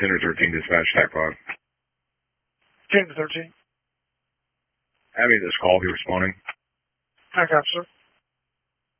10 or 13 dispatch TAC 5. 10 to 13. Having this call, be responding. I got you, sir.